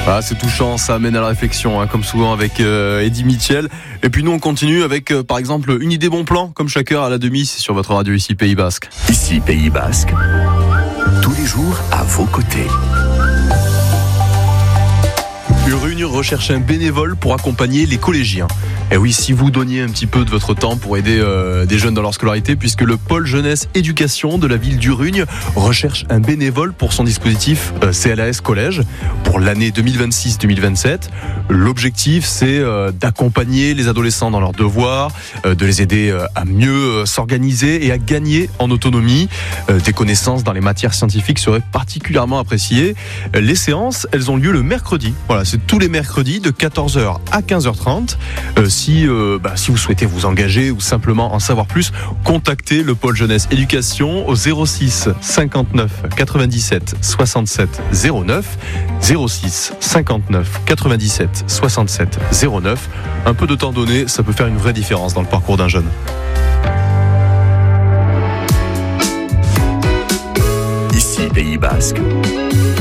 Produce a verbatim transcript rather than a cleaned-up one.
Ah, c'est touchant, ça amène à la réflexion, hein, comme souvent avec euh, Eddie Mitchell. Et puis nous, on continue avec, euh, par exemple, une idée bon plan, comme chaque heure à la demi, c'est sur votre radio ici, Pays Basque. Ici, Pays Basque, tous les jours à vos côtés. Urugne recherche un bénévole pour accompagner les collégiens. Et oui, si vous donniez un petit peu de votre temps pour aider euh, des jeunes dans leur scolarité, puisque le pôle jeunesse éducation de la ville d'Urugne recherche un bénévole pour son dispositif euh, C L A S Collège pour l'année deux mille vingt-six deux mille vingt-sept. L'objectif, c'est euh, d'accompagner les adolescents dans leurs devoirs, euh, de les aider euh, à mieux euh, s'organiser et à gagner en autonomie. Euh, des connaissances dans les matières scientifiques seraient particulièrement appréciées. Euh, les séances, elles ont lieu le mercredi. Voilà, c'est tous les mercredis de quatorze heures à quinze heures trente. Euh, si, euh, bah, si vous souhaitez vous engager ou simplement en savoir plus, contactez le pôle jeunesse éducation au zéro six cinquante-neuf quatre-vingt-dix-sept soixante-sept zéro neuf. zéro six cinquante-neuf quatre-vingt-dix-sept soixante-sept zéro neuf. Un peu de temps donné, ça peut faire une vraie différence dans le parcours d'un jeune. Ici, Pays Basque,